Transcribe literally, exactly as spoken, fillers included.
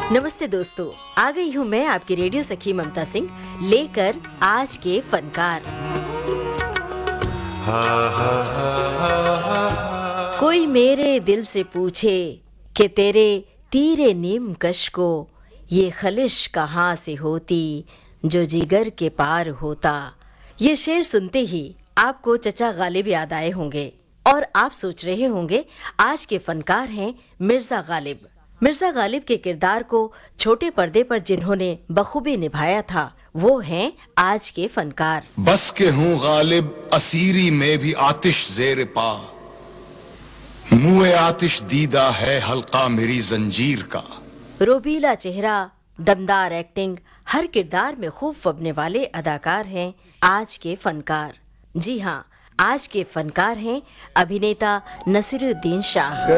नमस्ते दोस्तों, आ गई हूँ मैं आपकी रेडियो सखी ममता सिंह लेकर आज के फनकार। कोई मेरे दिल से पूछे कि तेरे तीरे नीम कश को ये खलिश कहाँ से होती जो जिगर के पार होता। ये शेर सुनते ही आपको चचा गालिब याद आए होंगे और आप सोच रहे होंगे आज के फनकार हैं मिर्जा गालिब। मिर्जा गालिब के किरदार को छोटे पर्दे पर जिन्होंने बखूबी निभाया था वो हैं आज के फनकार। बस के हूँ गालिब असीरी में भी आतिश जेर पा, मुँह आतिश दीदा है हल्का मेरी जंजीर का। रोबीला चेहरा, दमदार एक्टिंग, हर किरदार में खूब फबने वाले अदाकार हैं आज के फनकार। जी हाँ, आज के फनकार हैं अभिनेता नसीरुद्दीन शाह।